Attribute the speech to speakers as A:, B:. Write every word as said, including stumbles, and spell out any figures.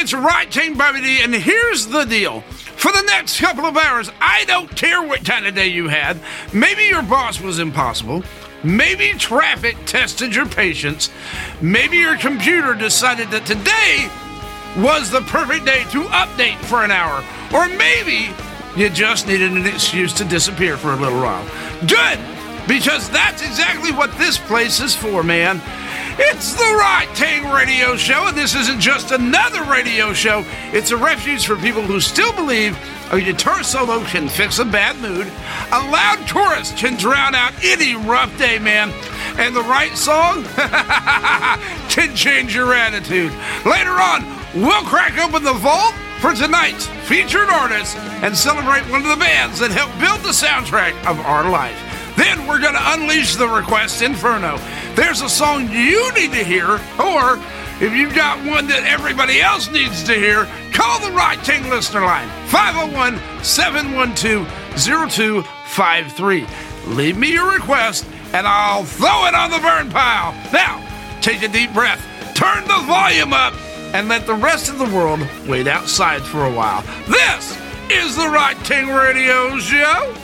A: it's Right Ting Bobby D, and here's the deal. For the next couple of hours, I don't care what kind of day you had. Maybe your boss was impossible. Maybe traffic tested your patience. Maybe your computer decided that today was the perfect day to update for an hour. Or maybe you just needed an excuse to disappear for a little while. Good, because that's exactly what this place is for, man. It's the Right Ting Radio Show, and this isn't just another radio show. It's a refuge for people who still believe a guitar solo can fix a bad mood, a loud chorus can drown out any rough day, man, and the right song can change your attitude. Later on, we'll crack open the vault for tonight's featured artist and celebrate one of the bands that helped build the soundtrack of our life. Then we're going to unleash the Request Inferno. There's a song you need to hear, or if you've got one that everybody else needs to hear, call the Right Ting listener line, five oh one, seven one two, oh two five three. Leave me your request, and I'll throw it on the burn pile. Now, take a deep breath, turn the volume up, and let the rest of the world wait outside for a while. This is the Right Ting Radio Show.